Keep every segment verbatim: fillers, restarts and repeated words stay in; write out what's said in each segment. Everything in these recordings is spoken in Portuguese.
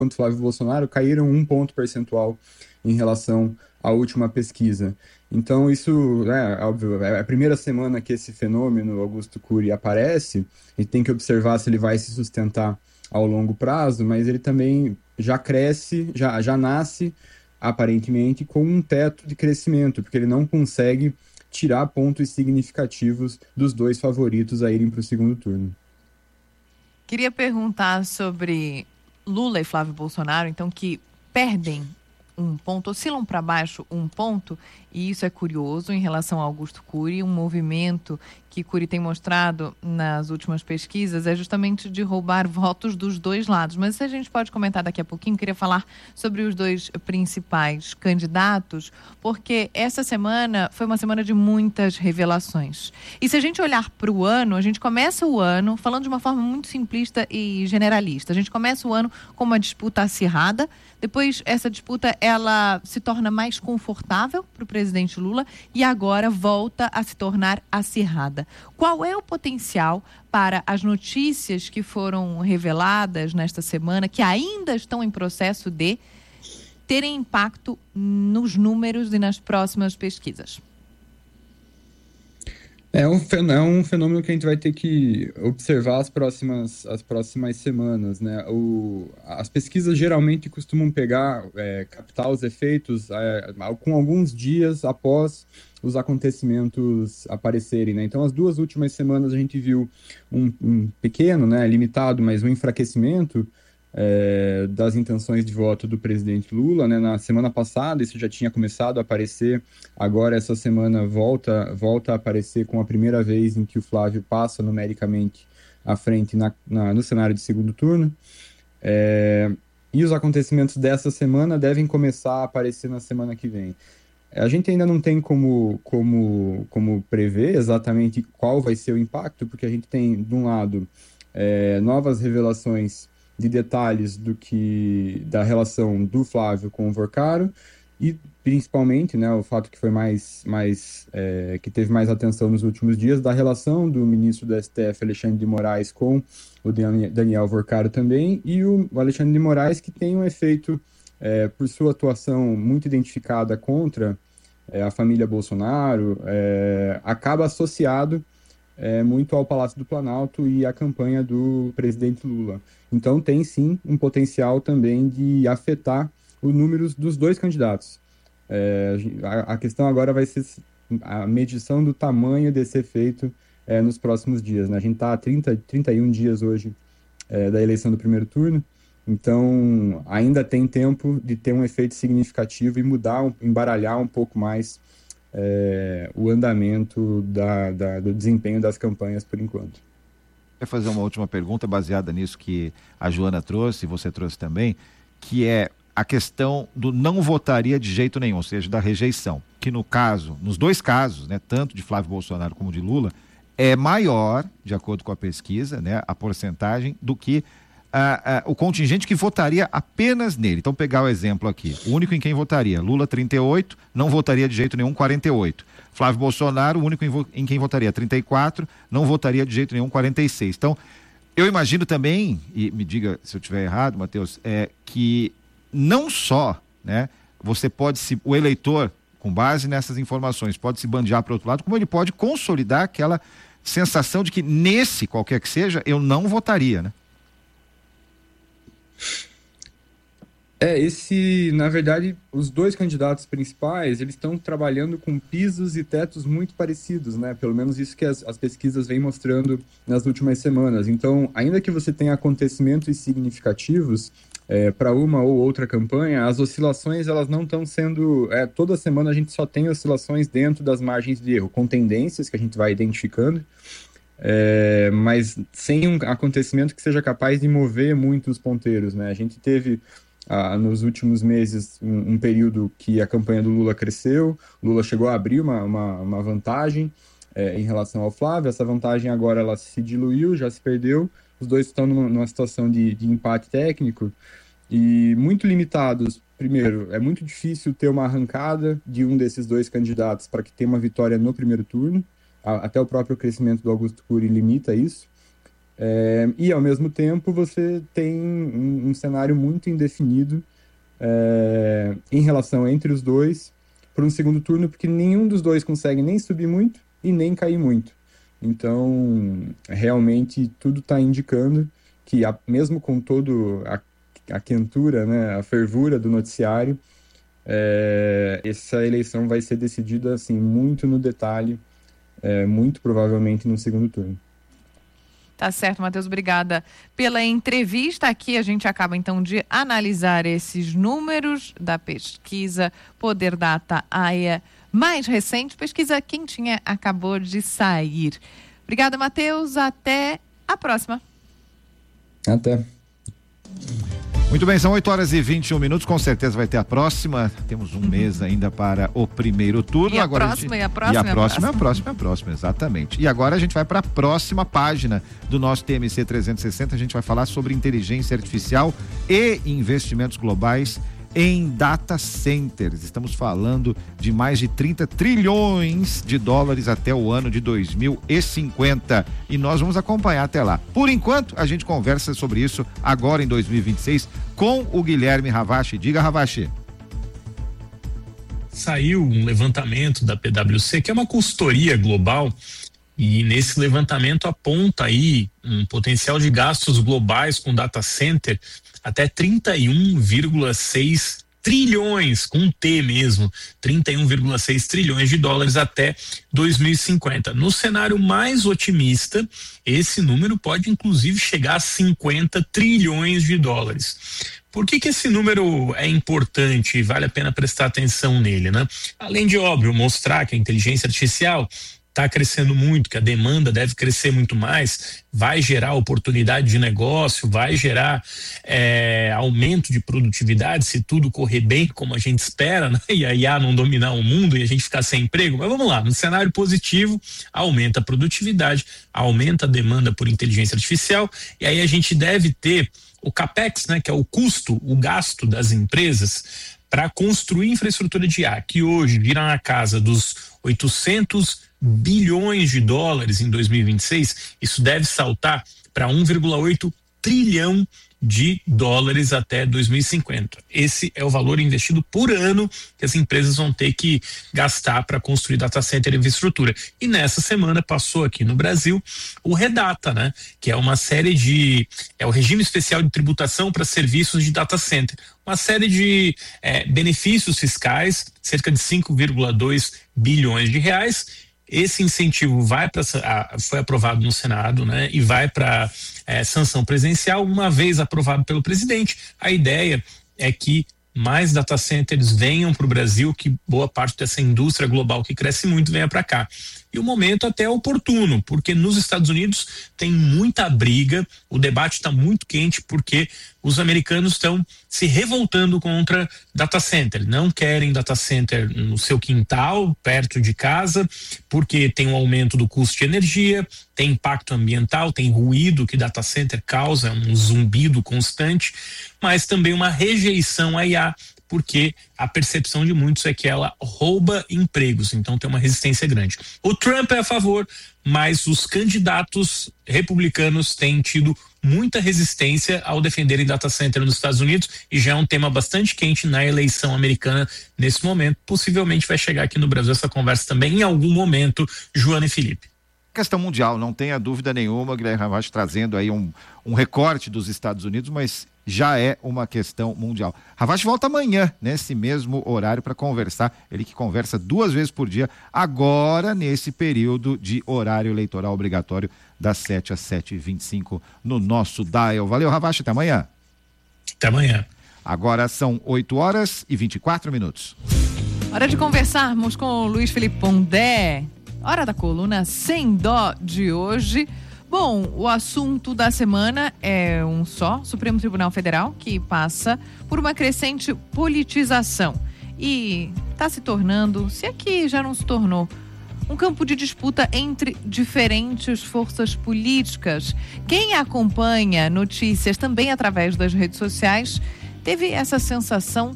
quanto Flávio Bolsonaro caíram um ponto percentual em relação à última pesquisa. Então, isso, né, óbvio, é a primeira semana que esse fenômeno, Augusto Cury, aparece, e tem que observar se ele vai se sustentar ao longo prazo, mas ele também já cresce, já, já nasce, aparentemente, com um teto de crescimento, porque ele não consegue tirar pontos significativos dos dois favoritos a irem para o segundo turno. Queria perguntar sobre Lula e Flávio Bolsonaro, então, que perdem um ponto, oscilam para baixo um ponto, e isso é curioso em relação a Augusto Cury. Um movimento que Cury tem mostrado nas últimas pesquisas é justamente de roubar votos dos dois lados. Mas se a gente pode comentar daqui a pouquinho, queria falar sobre os dois principais candidatos, porque essa semana foi uma semana de muitas revelações. E se a gente olhar para o ano, a gente começa o ano falando de uma forma muito simplista e generalista. A gente começa o ano com uma disputa acirrada, depois essa disputa ela se torna mais confortável para o presidente Lula e agora volta a se tornar acirrada. Qual é o potencial para as notícias que foram reveladas nesta semana, que ainda estão em processo de terem impacto nos números e nas próximas pesquisas? É um, é um fenômeno que a gente vai ter que observar as próximas, as próximas semanas, né? O, as pesquisas geralmente costumam pegar, é, captar os efeitos é, com alguns dias após os acontecimentos aparecerem, né? Então, as duas últimas semanas a gente viu um, um pequeno, né, limitado, mas um enfraquecimento É, das intenções de voto do presidente Lula, né? Na semana passada isso já tinha começado a aparecer, agora essa semana volta, volta a aparecer com a primeira vez em que o Flávio passa numericamente à frente na, na, no cenário de segundo turno. É, e os acontecimentos dessa semana devem começar a aparecer na semana que vem. A gente ainda não tem como, como, como prever exatamente qual vai ser o impacto, porque a gente tem, de um lado, é, novas revelações de detalhes do que da relação do Flávio com o Vorcaro e principalmente, né, o fato que foi mais, mais é, que teve mais atenção nos últimos dias, da relação do ministro do S T F, Alexandre de Moraes, com o Daniel Vorcaro também, e o Alexandre de Moraes, que tem um efeito, é, por sua atuação muito identificada contra é, a família Bolsonaro, é, acaba associado É, muito ao Palácio do Planalto e à campanha do presidente Lula. Então tem sim um potencial também de afetar os números dos dois candidatos. É, a, a questão agora vai ser a medição do tamanho desse efeito é, nos próximos dias, né? A gente está a trinta, trinta e um dias hoje é, da eleição do primeiro turno, então ainda tem tempo de ter um efeito significativo e mudar, embaralhar um pouco mais É, o andamento da, da, do desempenho das campanhas por enquanto. Quero fazer uma última pergunta baseada nisso que a Joana trouxe, e você trouxe também, que é a questão do não votaria de jeito nenhum, ou seja, da rejeição, que no caso, nos dois casos, né, tanto de Flávio Bolsonaro como de Lula, é maior, de acordo com a pesquisa, né, a porcentagem, do que Ah, ah, o contingente que votaria apenas nele. Então, pegar o exemplo aqui, o único em quem votaria, Lula trinta e oito, não votaria de jeito nenhum, quarenta e oito. Flávio Bolsonaro, o único em, vo- em quem votaria, trinta e quatro, não votaria de jeito nenhum, quarenta e seis. Então, eu imagino também, e me diga se eu estiver errado, Matheus, é que não só, né, você pode se, o eleitor, com base nessas informações, pode se bandear para o outro lado, como ele pode consolidar aquela sensação de que nesse, qualquer que seja, eu não votaria, né? É, esse, na verdade, os dois candidatos principais, eles estão trabalhando com pisos e tetos muito parecidos, né? Pelo menos isso que as, as pesquisas vêm mostrando nas últimas semanas. Então, ainda que você tenha acontecimentos significativos é, para uma ou outra campanha, as oscilações, elas não estão sendo... É, toda semana a gente só tem oscilações dentro das margens de erro, com tendências que a gente vai identificando, É, mas sem um acontecimento que seja capaz de mover muito os ponteiros, né? A gente teve, ah, nos últimos meses, um, um período que a campanha do Lula cresceu, Lula chegou a abrir uma, uma, uma vantagem é, em relação ao Flávio, essa vantagem agora ela se diluiu, já se perdeu, os dois estão numa, numa situação de, de empate técnico e muito limitados. Primeiro, é muito difícil ter uma arrancada de um desses dois candidatos para que tenha uma vitória no primeiro turno. Até o próprio crescimento do Augusto Cury limita isso. É, e, ao mesmo tempo, você tem um, um cenário muito indefinido é, em relação entre os dois para um segundo turno, porque nenhum dos dois consegue nem subir muito e nem cair muito. Então, realmente, tudo está indicando que, a, mesmo com todo a, a quentura, né, a fervura do noticiário, é, essa eleição vai ser decidida assim, muito no detalhe, é, muito provavelmente no segundo turno. Tá certo, Matheus, obrigada pela entrevista. Aqui a gente acaba então de analisar esses números da pesquisa Poder Data A E A mais recente, pesquisa quentinha, acabou de sair. Obrigada, Matheus, até a próxima. Até. Muito bem, são oito horas e vinte e um minutos, com certeza vai ter a próxima, temos um uhum. mês ainda para o primeiro turno. E a agora próxima, a gente... e a próxima, e a próxima, próxima, a próxima, a próxima, exatamente. E agora a gente vai para a próxima página do nosso T M C trezentos e sessenta, a gente vai falar sobre inteligência artificial e investimentos globais em data centers. Estamos falando de mais de trinta trilhões de dólares até o ano de dois mil e cinquenta. E nós vamos acompanhar até lá. Por enquanto, a gente conversa sobre isso agora em dois mil e vinte e seis com o Guilherme Ravache. Diga, Ravache. Saiu um levantamento da P W C, que é uma consultoria global, e nesse levantamento aponta aí um potencial de gastos globais com data center até trinta e um vírgula seis trilhões, com um T mesmo, trinta e um vírgula seis trilhões de dólares até dois mil e cinquenta. No cenário mais otimista, esse número pode inclusive chegar a cinquenta trilhões de dólares. Por que que esse número é importante e vale a pena prestar atenção nele, né? Além de, óbvio, mostrar que a inteligência artificial está crescendo muito, que a demanda deve crescer muito mais, vai gerar oportunidade de negócio, vai gerar é, aumento de produtividade, se tudo correr bem como a gente espera, né? E a I A não dominar o mundo e a gente ficar sem emprego. Mas vamos lá, no cenário positivo, aumenta a produtividade, aumenta a demanda por inteligência artificial, e aí a gente deve ter o CAPEX, né, que é o custo, o gasto das empresas para construir infraestrutura de I A, que hoje vira na casa dos oitocentos bilhões de dólares em dois mil e vinte e seis, isso deve saltar para um vírgula oito trilhão de dólares até dois mil e cinquenta. Esse é o valor investido por ano que as empresas vão ter que gastar para construir data center e infraestrutura. E nessa semana passou aqui no Brasil o Redata, né? Que é uma série de, é o regime especial de tributação para serviços de data center. Uma série de é, benefícios fiscais, cerca de cinco vírgula dois bilhões de reais. Esse incentivo vai para, foi aprovado no Senado, né? E vai para é, sanção presidencial. Uma vez aprovado pelo presidente, a ideia é que mais data centers venham para o Brasil, que boa parte dessa indústria global que cresce muito venha para cá. E o momento até é oportuno, porque nos Estados Unidos tem muita briga, o debate está muito quente, porque os americanos estão se revoltando contra data center, não querem data center no seu quintal, perto de casa, porque tem um aumento do custo de energia, tem impacto ambiental, tem ruído que data center causa, um zumbido constante, mas também uma rejeição à I A, porque a percepção de muitos é que ela rouba empregos, então tem uma resistência grande. O Trump é a favor, mas os candidatos republicanos têm tido muita resistência ao defenderem data center nos Estados Unidos, e já é um tema bastante quente na eleição americana nesse momento. Possivelmente vai chegar aqui no Brasil essa conversa também em algum momento, Joana e Felipe. Questão mundial, não tenha dúvida nenhuma, Guilherme Ravache trazendo aí um, um recorte dos Estados Unidos, mas já é uma questão mundial. Ravache volta amanhã, nesse mesmo horário, para conversar, ele que conversa duas vezes por dia, agora nesse período de horário eleitoral obrigatório, das sete às sete e vinte e cinco no nosso Dial. Valeu, Ravache, até amanhã. Até amanhã. Agora são oito horas e vinte e quatro minutos. Hora de conversarmos com o Luiz Felipe Pondé. Hora da coluna Sem Dó de hoje. Bom, o assunto da semana é um só, Supremo Tribunal Federal, que passa por uma crescente politização e está se tornando, se aqui já não se tornou, um campo de disputa entre diferentes forças políticas. Quem acompanha notícias também através das redes sociais teve essa sensação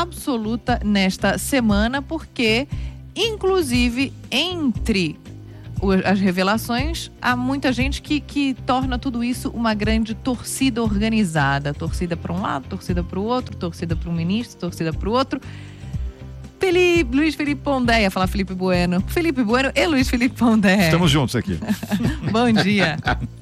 absoluta nesta semana, porque inclusive entre as revelações, há muita gente que, que torna tudo isso uma grande torcida organizada. Torcida para um lado, torcida para o outro, torcida para um ministro, torcida para o outro. Felipe, Luiz Felipe Pondé, ia falar Felipe Bueno. Felipe Bueno e Luiz Felipe Pondé. Estamos juntos aqui. Bom dia.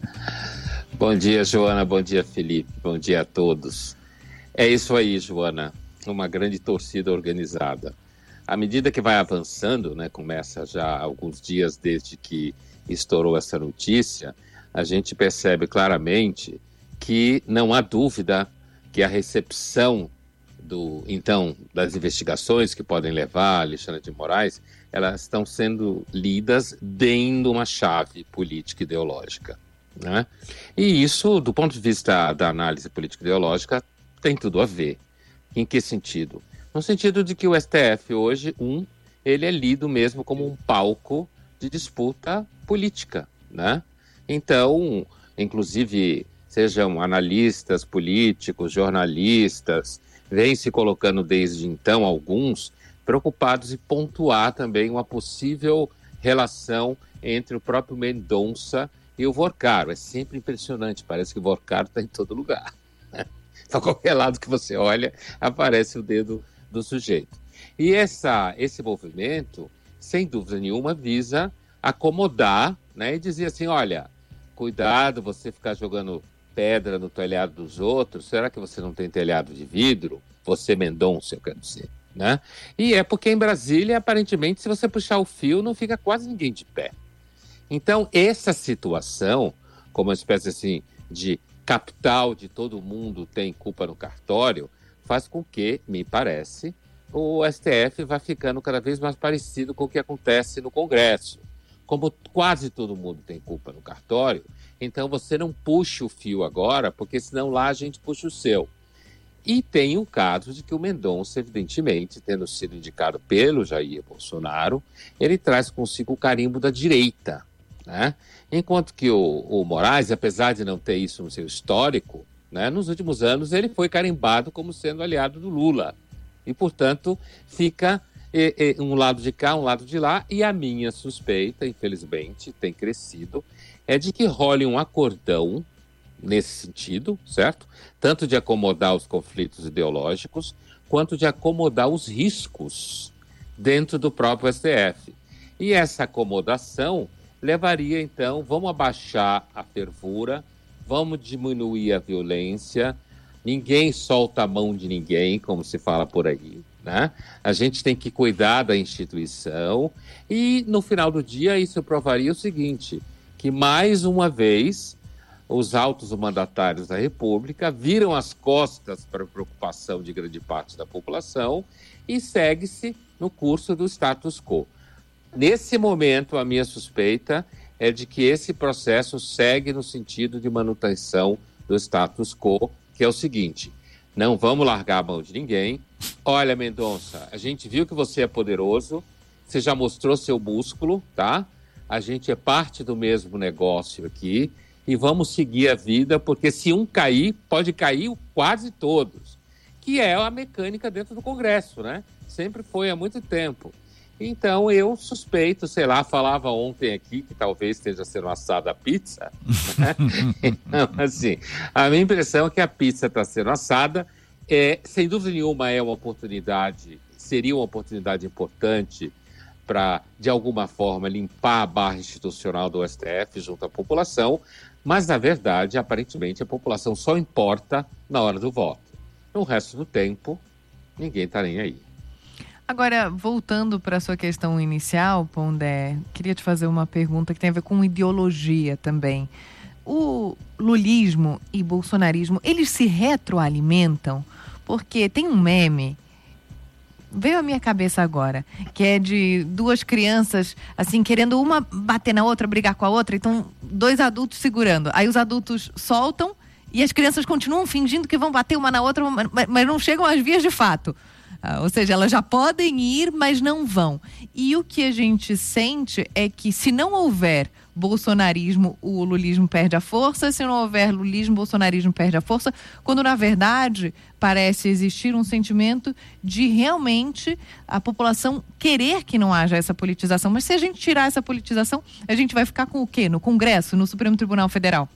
Bom dia, Joana. Bom dia, Felipe. Bom dia a todos. É isso aí, Joana. Uma grande torcida organizada. À medida que vai avançando, né, começa já há alguns dias desde que estourou essa notícia, a gente percebe claramente que não há dúvida que a recepção do, então, das investigações que podem levar a Alexandre de Moraes, elas estão sendo lidas dentro de uma chave política ideológica, né? E isso, do ponto de vista da análise política ideológica, tem tudo a ver. Em que sentido? No sentido de que o S T F hoje, um, ele é lido mesmo como um palco de disputa política, né? Então, inclusive, sejam analistas políticos, jornalistas, vêm se colocando desde então alguns preocupados em pontuar também uma possível relação entre o próprio Mendonça e o Vorcaro. É sempre impressionante, parece que o Vorcaro está em todo lugar. Para qualquer lado que você olha, aparece o dedo do sujeito. E essa, esse movimento, sem dúvida nenhuma, visa acomodar, né, e dizer assim, olha, cuidado você ficar jogando pedra no telhado dos outros, será que você não tem telhado de vidro? Você, Mendonça, eu quero dizer, né? E é porque em Brasília, aparentemente, se você puxar o fio, não fica quase ninguém de pé. Então, essa situação, como uma espécie assim de capital de todo mundo tem culpa no cartório, faz com que, me parece, o S T F vá ficando cada vez mais parecido com o que acontece no Congresso. Como quase todo mundo tem culpa no cartório, então você não puxa o fio agora, porque senão lá a gente puxa o seu. E tem o caso de que o Mendonça, evidentemente, tendo sido indicado pelo Jair Bolsonaro, ele traz consigo o carimbo da direita, né? Enquanto que o, o Moraes, apesar de não ter isso no seu histórico, né, nos últimos anos ele foi carimbado como sendo aliado do Lula. E, portanto, fica e, e, um lado de cá, um lado de lá. E a minha suspeita, infelizmente, tem crescido, é de que role um acordão nesse sentido, certo? Tanto de acomodar os conflitos ideológicos, quanto de acomodar os riscos dentro do próprio S T F. E essa acomodação levaria, então, vamos abaixar a fervura, vamos diminuir a violência, ninguém solta a mão de ninguém, como se fala por aí, né? A gente tem que cuidar da instituição e, no final do dia, isso provaria o seguinte, que, mais uma vez, os altos mandatários da República viram as costas para a preocupação de grande parte da população e segue-se no curso do status quo. Nesse momento, a minha suspeita é de que esse processo segue no sentido de manutenção do status quo, que é o seguinte, não vamos largar a mão de ninguém. Olha, Mendonça, a gente viu que você é poderoso, você já mostrou seu músculo, tá? A gente é parte do mesmo negócio aqui e vamos seguir a vida, porque se um cair, pode cair quase todos, que é a mecânica dentro do Congresso, né? Sempre foi há muito tempo. Então, eu suspeito, sei lá, falava ontem aqui que talvez esteja sendo assada a pizza. Né? Então, assim, a minha impressão é que a pizza está sendo assada. É, sem dúvida nenhuma, é uma oportunidade, seria uma oportunidade importante para, de alguma forma, limpar a barra institucional do S T F junto à população, mas, na verdade, aparentemente, a população só importa na hora do voto. No resto do tempo, ninguém está nem aí. Agora, voltando para a sua questão inicial, Pondé, queria te fazer uma pergunta que tem a ver com ideologia também. O lulismo e bolsonarismo, eles se retroalimentam? Porque tem um meme, veio à minha cabeça agora, que é de duas crianças, assim, querendo uma bater na outra, brigar com a outra, então dois adultos segurando. Aí os adultos soltam e as crianças continuam fingindo que vão bater uma na outra, mas não chegam às vias de fato. Ah, ou seja, elas já podem ir, mas não vão. E o que a gente sente é que se não houver bolsonarismo, o lulismo perde a força. Se não houver lulismo, o bolsonarismo perde a força. Quando, na verdade, parece existir um sentimento de realmente a população querer que não haja essa politização. Mas se a gente tirar essa politização, a gente vai ficar com o quê? No Congresso, no Supremo Tribunal Federal?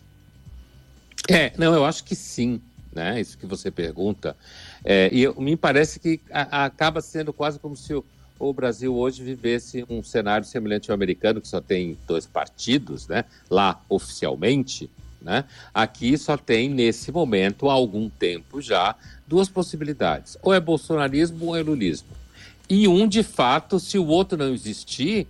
É, não, eu acho que sim, né? Isso que você pergunta. É, e eu, me parece que a, a acaba sendo quase como se o o Brasil hoje vivesse um cenário semelhante ao americano, que só tem dois partidos, né? Lá oficialmente, né? Aqui só tem, nesse momento, há algum tempo já, duas possibilidades. Ou é bolsonarismo ou é lulismo. E um, de fato, se o outro não existir,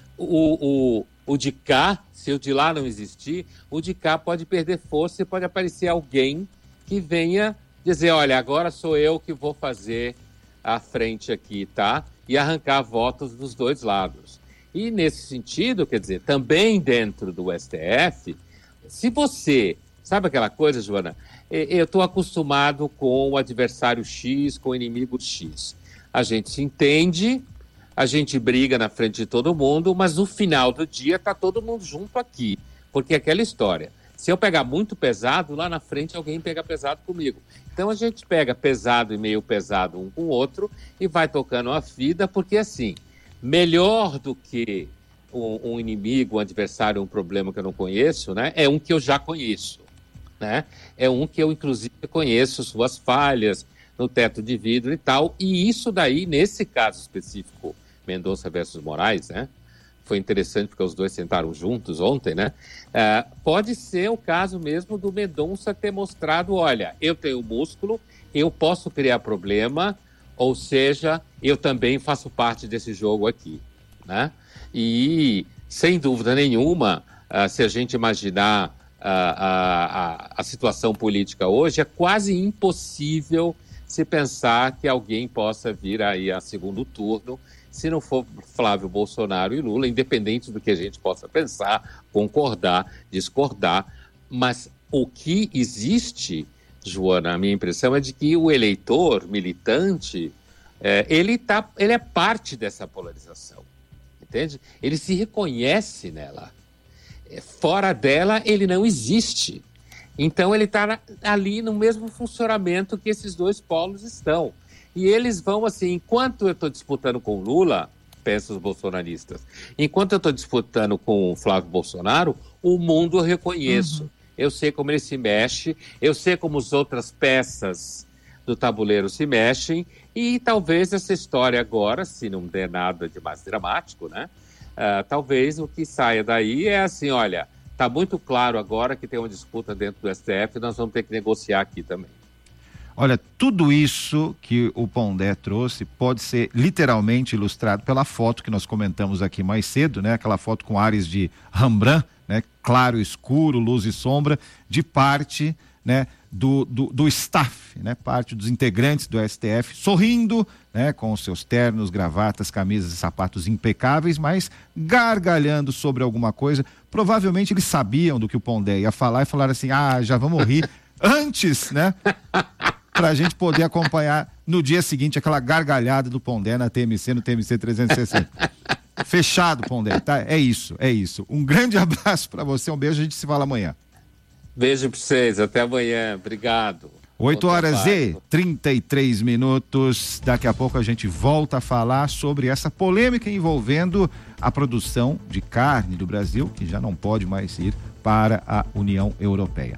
o, o, o de cá, se o de lá não existir, o de cá pode perder força e pode aparecer alguém que venha dizer, olha, agora sou eu que vou fazer a frente aqui, tá? E arrancar votos dos dois lados. E nesse sentido, quer dizer, também dentro do S T F, se você, sabe aquela coisa, Joana? Eu estou acostumado com o adversário X, com o inimigo X. A gente se entende, a gente briga na frente de todo mundo, mas no final do dia está todo mundo junto aqui. Porque é aquela história, se eu pegar muito pesado, lá na frente alguém pega pesado comigo. Então a gente pega pesado e meio pesado um com o outro e vai tocando a vida, porque assim, melhor do que um, um inimigo, um adversário, um problema que eu não conheço, né? É um que eu já conheço, né? É um que eu inclusive conheço suas falhas no teto de vidro e tal. E isso daí, nesse caso específico, Mendonça versus Moraes, né? Foi interessante porque os dois sentaram juntos ontem, né? Uh, pode ser o caso mesmo do Mendonça ter mostrado, olha, eu tenho músculo, eu posso criar problema, ou seja, eu também faço parte desse jogo aqui, né? E, sem dúvida nenhuma, uh, se a gente imaginar uh, a, a, a situação política hoje, é quase impossível se pensar que alguém possa vir aí a segundo turno, se não for Flávio Bolsonaro e Lula, independente do que a gente possa pensar, concordar, discordar. Mas o que existe, Joana, a minha impressão é de que o eleitor militante, é, ele, tá, ele é parte dessa polarização, entende? Ele se reconhece nela. Fora dela, ele não existe. Então, ele está ali no mesmo funcionamento que esses dois polos estão. E eles vão assim, enquanto eu estou disputando com Lula, pensam os bolsonaristas, enquanto eu estou disputando com o Flávio Bolsonaro, o mundo eu reconheço. Uhum. Eu sei como ele se mexe, eu sei como as outras peças do tabuleiro se mexem, e talvez essa história agora, se não der nada de mais dramático, né? Uh, talvez o que saia daí é assim, olha, está muito claro agora que tem uma disputa dentro do S T F e nós vamos ter que negociar aqui também. Olha, tudo isso que o Pondé trouxe pode ser literalmente ilustrado pela foto que nós comentamos aqui mais cedo, né? Aquela foto com ares de Rembrandt, né? Claro, escuro, luz e sombra, de parte, né? Do, do, do staff, né? Parte dos integrantes do S T F, sorrindo, né? Com seus ternos, gravatas, camisas e sapatos impecáveis, mas gargalhando sobre alguma coisa. Provavelmente eles sabiam do que o Pondé ia falar e falaram assim, ah, já vamos rir antes, né? Para a gente poder acompanhar no dia seguinte aquela gargalhada do Pondé na T M C, no T M C trezentos e sessenta. Fechado, Pondé, tá? É isso, é isso. Um grande abraço para você, um beijo, a gente se fala amanhã. Beijo para vocês, até amanhã, obrigado. oito horas e trinta e três minutos, daqui a pouco a gente volta a falar sobre essa polêmica envolvendo a produção de carne do Brasil, que já não pode mais ir para a União Europeia.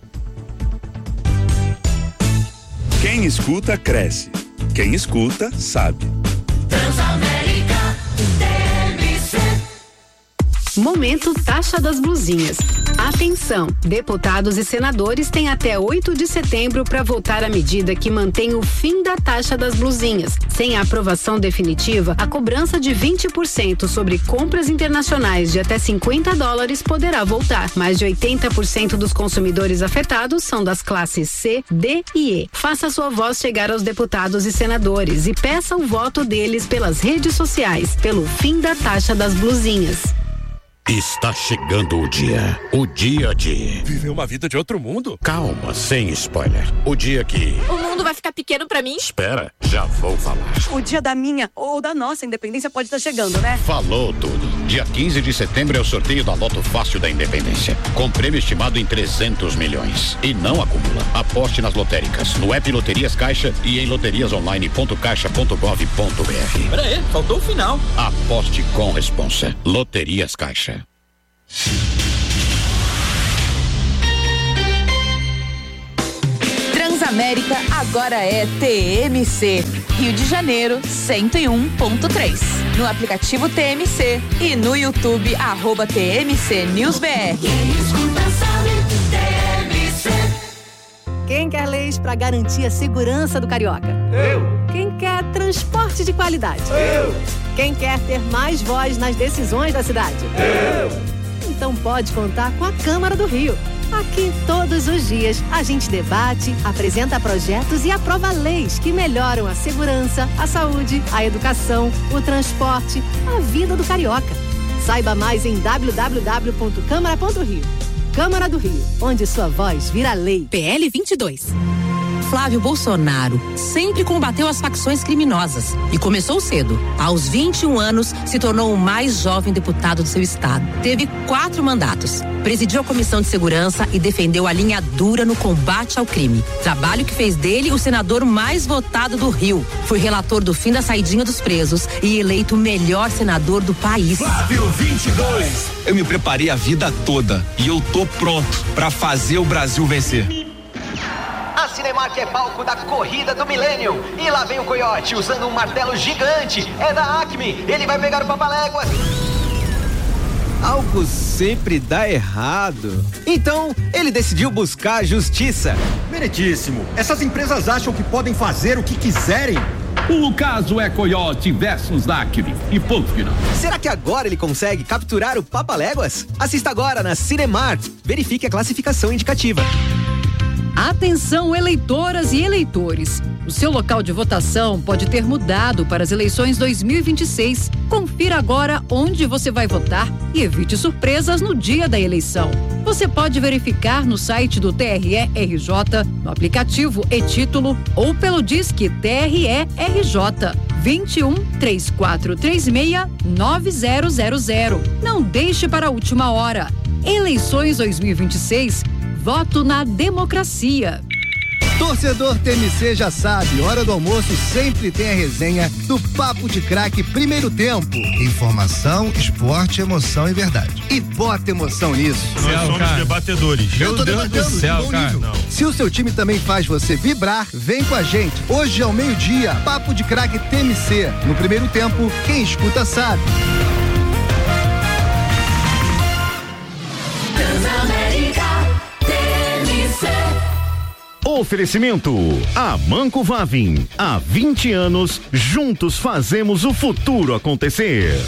Quem escuta, cresce. Quem escuta, sabe. Transamérica T M C. Momento Taxa das Blusinhas. Atenção! Deputados e senadores têm até oito de setembro para votar a medida que mantém o fim da taxa das blusinhas. Sem a aprovação definitiva, a cobrança de vinte por cento sobre compras internacionais de até cinquenta dólares poderá voltar. Mais de oitenta por cento dos consumidores afetados são das classes C, D e E. Faça sua voz chegar aos deputados e senadores e peça o voto deles pelas redes sociais, pelo fim da taxa das blusinhas. Está chegando o dia. O dia de... Viver uma vida de outro mundo? Calma, sem spoiler. O dia que... O mundo vai ficar pequeno pra mim? Espera, já vou falar. O dia da minha ou da nossa independência pode estar chegando, né? Falou tudo. Dia quinze de setembro é o sorteio da Loto Fácil da Independência. Com prêmio estimado em trezentos milhões. E não acumula. Aposte nas lotéricas, no app Loterias Caixa e em loterias online ponto caixa ponto gov ponto br. Pera aí, faltou o final. Aposte com responsa. Loterias Caixa. Transamérica agora é T M C, Rio de Janeiro cento e um ponto três. No aplicativo T M C e no YouTube, arroba T M C News B R. Quem quer leis para garantir a segurança do carioca? Eu. Quem quer transporte de qualidade? Eu. Quem quer ter mais voz nas decisões da cidade? Eu. Então pode contar com a Câmara do Rio. Aqui, todos os dias, a gente debate, apresenta projetos e aprova leis que melhoram a segurança, a saúde, a educação, o transporte, a vida do carioca. Saiba mais em w w w ponto câmara ponto rio. Câmara do Rio, onde sua voz vira lei. P L vinte e dois. Flávio Bolsonaro sempre combateu as facções criminosas e começou cedo. Aos vinte e um anos, se tornou o mais jovem deputado do seu estado. Teve quatro mandatos. Presidiu a Comissão de Segurança e defendeu a linha dura no combate ao crime. Trabalho que fez dele o senador mais votado do Rio. Foi relator do fim da saidinha dos presos e eleito o melhor senador do país. Flávio vinte e dois. Eu me preparei a vida toda e eu tô pronto pra fazer o Brasil vencer. A Cinemark é palco da corrida do milênio. E lá vem o Coiote usando um martelo gigante. É da Acme. Ele vai pegar o Papaléguas. Algo sempre dá errado. Então, ele decidiu buscar a justiça. Meritíssimo. Essas empresas acham que podem fazer o que quiserem. O caso é Coiote versus Acme. E ponto final. Será que agora ele consegue capturar o Papaléguas? Assista agora na Cinemark. Verifique a classificação indicativa. Atenção, eleitoras e eleitores. O seu local de votação pode ter mudado para as eleições dois mil e vinte e seis. Confira agora onde você vai votar e evite surpresas no dia da eleição. Você pode verificar no site do T R E R J, no aplicativo e-Título ou pelo Disque T R E R J vinte e um, três quatro três seis, nove zero zero zero. Não deixe para a última hora. Eleições dois mil e vinte e seis. Voto na democracia. Torcedor T M C já sabe, hora do almoço sempre tem a resenha do Papo de Craque Primeiro Tempo. Informação, esporte, emoção e verdade. E bota emoção nisso. Nós somos cara. debatedores. Eu tô Deus debatendo, do céu, cara. Não. Se o seu time também faz você vibrar, vem com a gente. Hoje ao meio-dia, Papo de Craque T M C. No Primeiro Tempo, quem escuta sabe. Oferecimento Amanco Vavin. Há vinte anos, juntos fazemos o futuro acontecer.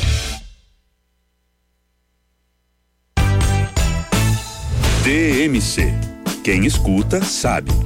T M C. Quem escuta, sabe.